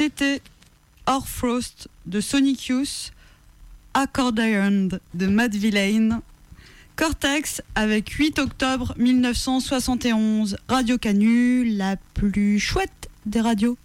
C'était Orfrost de Sonic Youth, Accordion de Matt Villain, Cortex avec 8 octobre 1971, Radio Canu, la plus chouette des radios.